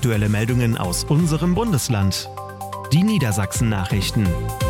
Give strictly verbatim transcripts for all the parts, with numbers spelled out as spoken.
Aktuelle Meldungen aus unserem Bundesland. Die Niedersachsen-Nachrichten.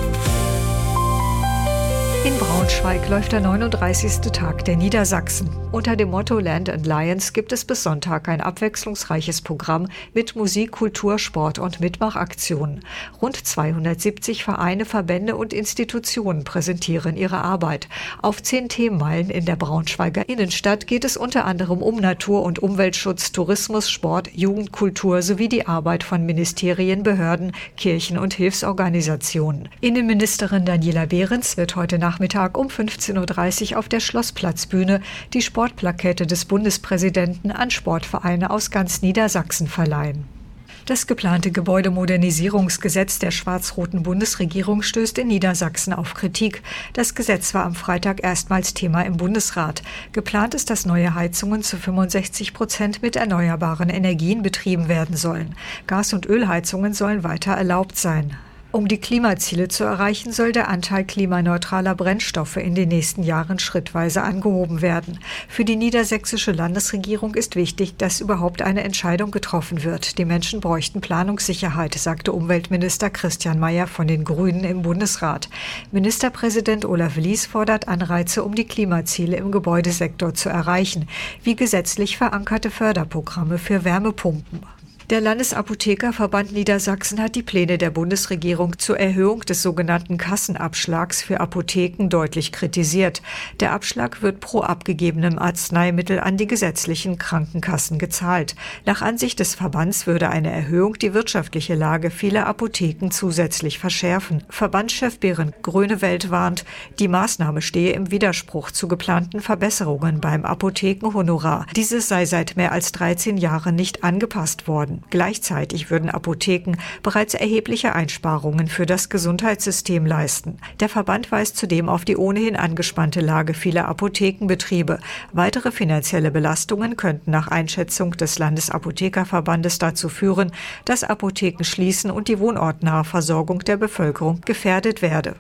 In Braunschweig läuft der neununddreißigste Tag der Niedersachsen. Unter dem Motto Land and Lions gibt es bis Sonntag ein abwechslungsreiches Programm mit Musik, Kultur, Sport und Mitmachaktionen. Rund zweihundertsiebzig Vereine, Verbände und Institutionen präsentieren ihre Arbeit. Auf zehn Themenmeilen in der Braunschweiger Innenstadt geht es unter anderem um Natur- und Umweltschutz, Tourismus, Sport, Jugend, Kultur sowie die Arbeit von Ministerien, Behörden, Kirchen und Hilfsorganisationen. Innenministerin Daniela Behrens wird heute Nachmittag um fünfzehn Uhr dreißig auf der Schlossplatzbühne die Sportplakette des Bundespräsidenten an Sportvereine aus ganz Niedersachsen verleihen. Das geplante Gebäudemodernisierungsgesetz der schwarz-roten Bundesregierung stößt in Niedersachsen auf Kritik. Das Gesetz war am Freitag erstmals Thema im Bundesrat. Geplant ist, dass neue Heizungen zu fünfundsechzig Prozent mit erneuerbaren Energien betrieben werden sollen. Gas- und Ölheizungen sollen weiter erlaubt sein. Um die Klimaziele zu erreichen, soll der Anteil klimaneutraler Brennstoffe in den nächsten Jahren schrittweise angehoben werden. Für die niedersächsische Landesregierung ist wichtig, dass überhaupt eine Entscheidung getroffen wird. Die Menschen bräuchten Planungssicherheit, sagte Umweltminister Christian Mayer von den Grünen im Bundesrat. Ministerpräsident Olaf Lies fordert Anreize, um die Klimaziele im Gebäudesektor zu erreichen, wie gesetzlich verankerte Förderprogramme für Wärmepumpen. Der Landesapothekerverband Niedersachsen hat die Pläne der Bundesregierung zur Erhöhung des sogenannten Kassenabschlags für Apotheken deutlich kritisiert. Der Abschlag wird pro abgegebenem Arzneimittel an die gesetzlichen Krankenkassen gezahlt. Nach Ansicht des Verbands würde eine Erhöhung die wirtschaftliche Lage vieler Apotheken zusätzlich verschärfen. Verbandschef Berend Grönewald warnt, die Maßnahme stehe im Widerspruch zu geplanten Verbesserungen beim Apothekenhonorar. Dieses sei seit mehr als dreizehn Jahren nicht angepasst worden. Gleichzeitig würden Apotheken bereits erhebliche Einsparungen für das Gesundheitssystem leisten. Der Verband weist zudem auf die ohnehin angespannte Lage vieler Apothekenbetriebe. Weitere finanzielle Belastungen könnten nach Einschätzung des Landesapothekerverbandes dazu führen, dass Apotheken schließen und die wohnortnahe Versorgung der Bevölkerung gefährdet werde.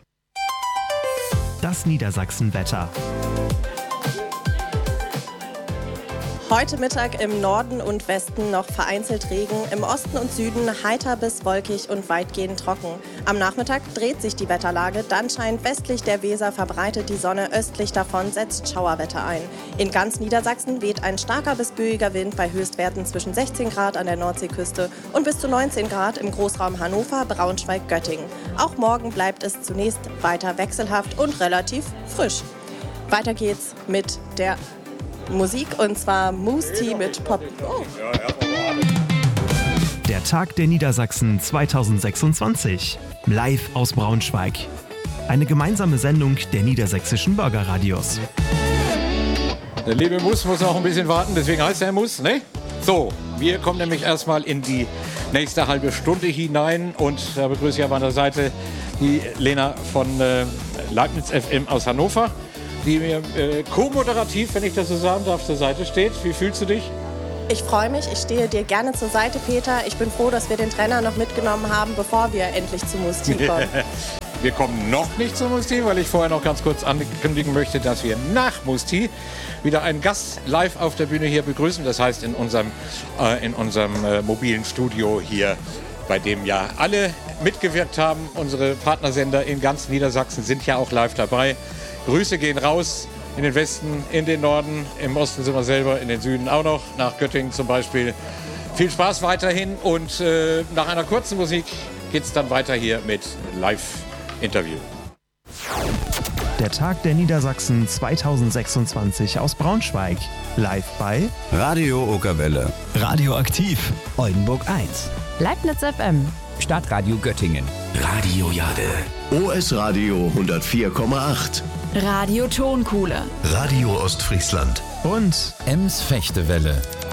Das Niedersachsen-Wetter. Heute Mittag im Norden und Westen noch vereinzelt Regen, im Osten und Süden heiter bis wolkig und weitgehend trocken. Am Nachmittag dreht sich die Wetterlage, dann scheint westlich der Weser verbreitet die Sonne, östlich davon setzt Schauerwetter ein. In ganz Niedersachsen weht ein starker bis böiger Wind bei Höchstwerten zwischen sechzehn Grad an der Nordseeküste und bis zu neunzehn Grad im Großraum Hannover, Braunschweig, Göttingen. Auch morgen bleibt es zunächst weiter wechselhaft und relativ frisch. Weiter geht's mit der Musik, und zwar Moose Tea mit Pop. Oh. Der Tag der Niedersachsen zweitausendsechsundzwanzig. Live aus Braunschweig. Eine gemeinsame Sendung der niedersächsischen Bürgerradios. Der liebe Moose muss noch ein bisschen warten, deswegen heißt er Moose, ne? So, wir kommen nämlich erstmal in die nächste halbe Stunde hinein und da begrüße ich auf meiner Seite die Lena von äh, Leibniz F M aus Hannover, die mir äh, co-moderativ, wenn ich das so sagen darf, zur Seite steht. Wie fühlst du dich? Ich freue mich, ich stehe dir gerne zur Seite, Peter. Ich bin froh, dass wir den Trainer noch mitgenommen haben, bevor wir endlich zu Moose Tea kommen. Wir kommen noch nicht zu Moose Tea, weil ich vorher noch ganz kurz ankündigen möchte, dass wir nach Moose Tea wieder einen Gast live auf der Bühne hier begrüßen. Das heißt in unserem, äh, in unserem äh, mobilen Studio hier, bei dem ja alle mitgewirkt haben. Unsere Partnersender in ganz Niedersachsen sind ja auch live dabei. Grüße gehen raus in den Westen, in den Norden, im Osten sind wir selber, in den Süden auch noch, nach Göttingen zum Beispiel. Viel Spaß weiterhin und äh, nach einer kurzen Musik geht es dann weiter hier mit Live-Interview. Der Tag der Niedersachsen zweitausendsechsundzwanzig aus Braunschweig. Live bei Radio Okerwelle, Radioaktiv, Oldenburg eins, Leibniz F M, Stadtradio Göttingen, Radio Jade, O S Radio hundertvier Komma acht, Radio Tonkuhle, Radio Ostfriesland und Ems Fechtewelle.